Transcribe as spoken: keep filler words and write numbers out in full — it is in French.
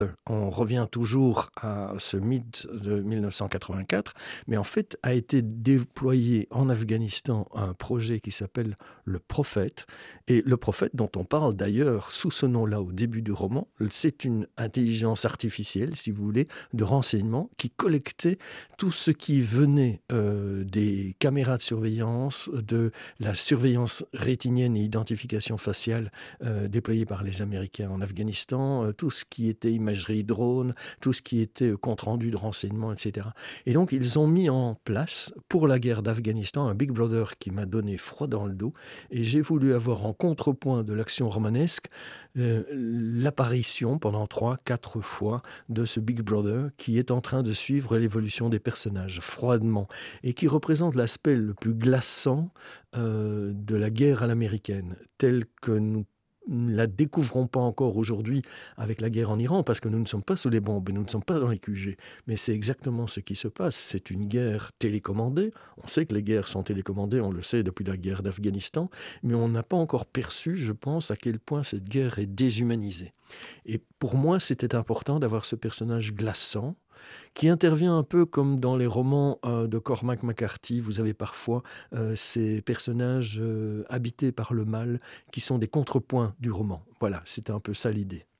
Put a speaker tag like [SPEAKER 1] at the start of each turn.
[SPEAKER 1] On revient toujours à ce mythe de mille neuf cent quatre-vingt-quatre, mais en fait a été déployé en Afghanistan un projet qui s'appelle le Prophète. Et le Prophète, dont on parle d'ailleurs sous ce nom-là au début du roman, c'est une intelligence artificielle, si vous voulez, de renseignement qui collectait tout ce qui venait euh, des caméras de surveillance, de la surveillance rétinienne et identification faciale euh, déployée par les Américains en Afghanistan, euh, tout ce qui était imagerie drone, tout ce qui était compte-rendu de renseignement, et cetera. Et donc, ils ont mis en place, pour la guerre d'Afghanistan, un Big Brother qui m'a donné froid dans le dos. Et j'ai voulu avoir en contrepoint de l'action romanesque euh, l'apparition pendant trois, quatre fois de ce Big Brother qui est en train de suivre l'évolution des personnages froidement et qui représente l'aspect le plus glaçant euh, de la guerre à l'américaine, tel que nous ne la découvrons pas encore aujourd'hui avec la guerre en Iran, parce que nous ne sommes pas sous les bombes et nous ne sommes pas dans les Q G. Mais c'est exactement ce qui se passe. C'est une guerre télécommandée. On sait que les guerres sont télécommandées, on le sait depuis la guerre d'Afghanistan, mais on n'a pas encore perçu, je pense, à quel point cette guerre est déshumanisée. Et pour moi, c'était important d'avoir ce personnage glaçant, qui intervient un peu comme dans les romans euh, de Cormac McCarthy. Vous avez parfois euh, ces personnages euh, habités par le mal qui sont des contrepoints du roman. Voilà, c'était un peu ça l'idée.